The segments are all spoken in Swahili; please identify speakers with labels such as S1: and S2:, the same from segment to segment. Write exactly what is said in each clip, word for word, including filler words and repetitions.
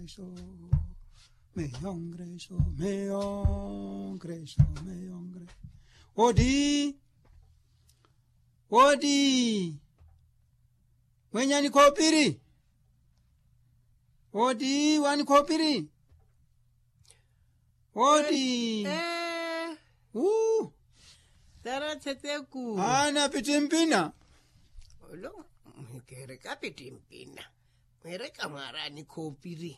S1: me hombre, so me hombre, so me hombre. Odi, odi, wenya ni kopiri. Odi, wani kopiri. Odi.
S2: Eh.
S1: Uh.
S2: Tara teteku.
S1: Ana pitimpina.
S2: Olo, kere ka pitimpina. Mere kamara ni kopiri.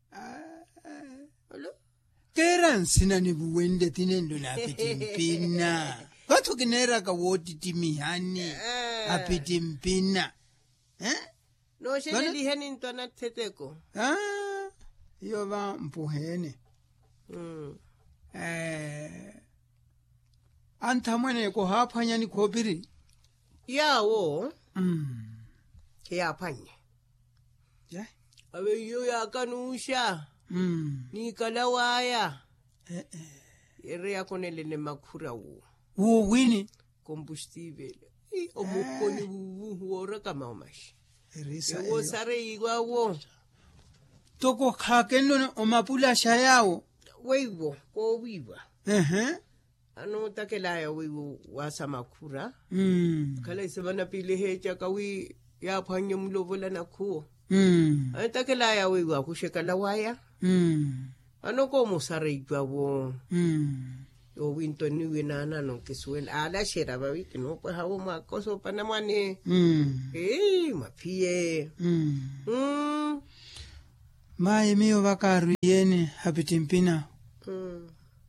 S2: Olo.
S1: Kera sina ni buwende tinendo na pitimpina. Watu kinera ka woti timihani. Apitimpina. Eh?
S2: No shele liheni ntwana teteko.
S1: Ah. Iyo ba mpuhene.
S2: Mm.
S1: Eh. Anta mwene ko hapanya ni kopiri.
S2: Yawo.
S1: Mm.
S2: Ke yapanye.
S1: Yeah.
S2: Abe yo yakanusha.
S1: Mm.
S2: Ni kalawaya.
S1: Eh eh.
S2: Ere yakonele ne makura wo.
S1: Wo wini
S2: Combustible. I omukoni wu wora kama omashi.
S1: Erisa.
S2: Wo sare igwa wo.
S1: Toko khakeno omapula shayawo.
S2: Weiwo ko wiwa.
S1: Eh.
S2: Ano takela ya wiwo wasa makura.
S1: Mm.
S2: Kala isebana pile hecha kawi ya phanye mlovola nakho.
S1: Mm.
S2: Ano takela ya wiwa kushekala waya.
S1: Mm.
S2: Ano ko musare igwa wo.
S1: Mm.
S2: O winto ni winana no kiswen ala shera ba wi no pa hawo makoso panamane.
S1: Mm.
S2: Eh mapie.
S1: Mm.
S2: Mm.
S1: Mai mio vakaru yene habitimpina.
S2: Mm.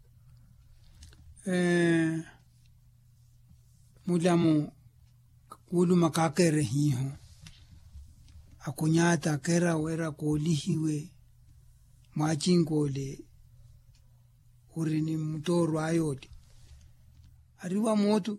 S1: Eh. Mulamu kulu makakere hiho. Akunyata kera wera kolihiwe. Mwachingole. Urini mtoro ayodi. Ariwa motu.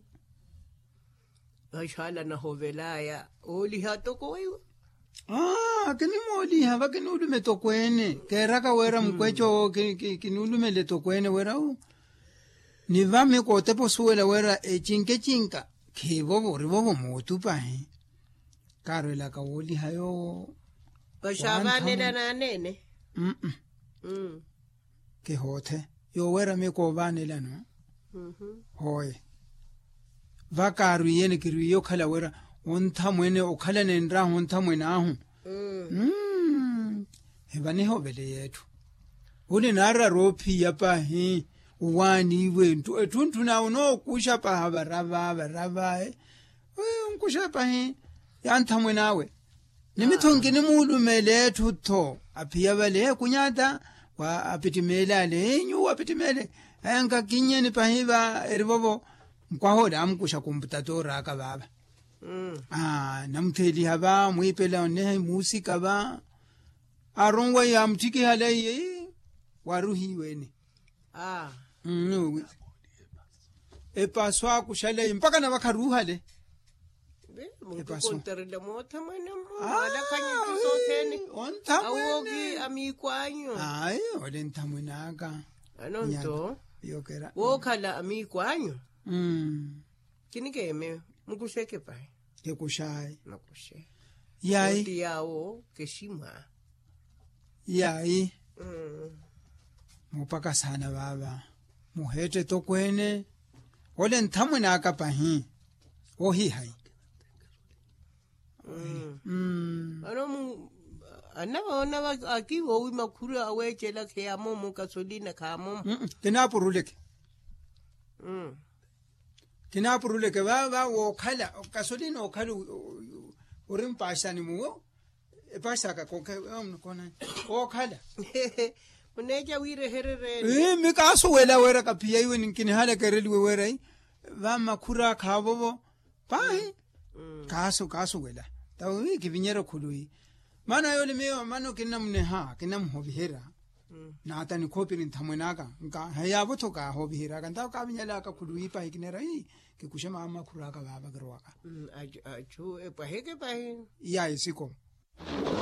S2: Ashala na hovelaya. Oli hato ko wiwa.
S1: Ah, kini moli hava kinulu me tokwene. Kera ka wera mkwecho kinulu me le tokwene wera u. Ni vame ko tepo suela wera e chinke chinka. Ke bobo ribobo motu pa he. Karo la ka woli hayo.
S2: Bashaba nena na nene.
S1: Mm
S2: Mm.
S1: Ke hote. Yo wera me ko vanela no.
S2: Mhm.
S1: Hoy. Vakaru yene kiru yo kala wera. Onta mwene okhala nendra onta mwene ahu.
S2: Mm.
S1: Mm. Hebane ho bele yetu. Ule nara ropi yapa he. Uwani we ntu tuntu na uno kusha pa habarava barava eh. We kusha pa he. Yanta mwene awe. Nimitongi ni mulu mele tuto. Apia bale kunyata wa apitimela le nyu apitimele. Enka kinyeni pa hiva eribobo. Mkwahoda amkusha kumputatora aka baba.
S2: Mm.
S1: Ah, namtheli haba muipela ne musika ba arongwa ya mtiki halaye waruhi wene.
S2: Ah.
S1: Mm. E paswa kushale mpaka na bakaruha le.
S2: Be mo
S1: paso.
S2: kontarela mo tamana mo. Ala kanya bisoteni.
S1: Ontamwe.
S2: Awogi amikwanyo.
S1: Ay, ole ntamwenaka.
S2: Ano nto.
S1: Yokera.
S2: Wo kala amikwanyo.
S1: Mm.
S2: Kinike me mukusheke pa.
S1: Ke kushai.
S2: Makushe.
S1: Yai.
S2: Oti yawo keshima.
S1: Yai.
S2: Mm.
S1: Mupaka sana baba. Muhete tokwene. Ole ntamwenaka pa hi. Ohi hai.
S2: Mm.
S1: Mm.
S2: Ano mu anaba onaba akiwo wi makura awechela ke amomo kasolina kamo.
S1: Mm. Tinapuruleke.
S2: Mm.
S1: Tinapuruleke ba ba wo khala kasolina okhalu urim pasani mu e pasa ka konke um kona o khala
S2: Muneja wire herere.
S1: eh mi ka so wela wera ka pia iwe ninkini hala kereli we wera va makura khabo pa ka so ka so wela ta wi ki vinyero khului mana yo le me mano kinna mne ha kinna mo bihera na ta ni khopirin thamwenaka ka haya botho ka ho bihera ka ta ka vinyela ka khului pa ikinera i ke kushema ama khura ka baba gerwaka
S2: Mm, ajo ajo e paheke pahe.
S1: ya isiko